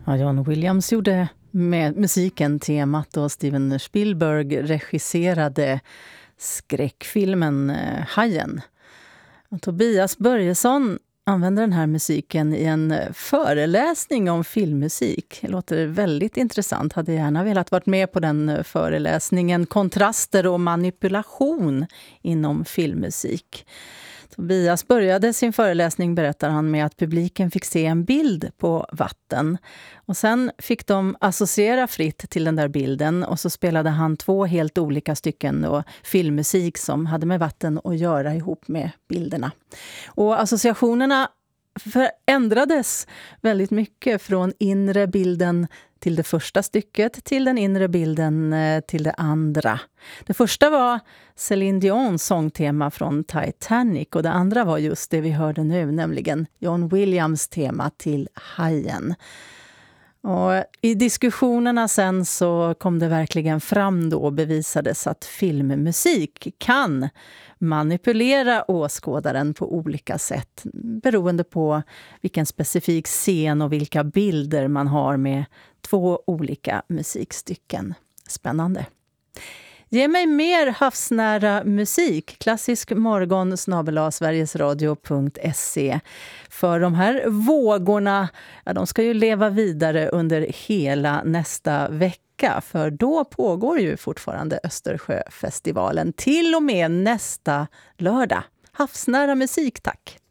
Ja, John Williams gjorde med musiken temat och Steven Spielberg regisserade skräckfilmen Hajen. Och Tobias Börjesson använder den här musiken i en föreläsning om filmmusik. Det låter väldigt intressant. Hade gärna velat varit med på den föreläsningen. Kontraster och manipulation inom filmmusik. Tobias började sin föreläsning, berättar han, med att publiken fick se en bild på vatten. Och sen fick de associera fritt till den där bilden och så spelade han 2 helt olika stycken och filmmusik som hade med vatten att göra ihop med bilderna. Och associationerna förändrades väldigt mycket från inre bilden till det första stycket till den inre bilden till det andra. Det första var Céline Dions sångtema från Titanic och det andra var just det vi hörde nu, nämligen John Williams tema till Hajen. Och i diskussionerna sen så kom det verkligen fram då och bevisades att filmmusik kan manipulera åskådaren på olika sätt beroende på vilken specifik scen och vilka bilder man har med 2 olika musikstycken. Spännande. Ge mig mer havsnära musik. Klassisk morgon @sverigesradio.se. För de här vågorna, ja, de ska ju leva vidare under hela nästa vecka. För då pågår ju fortfarande Östersjöfestivalen till och med nästa lördag. Havsnära musik, tack!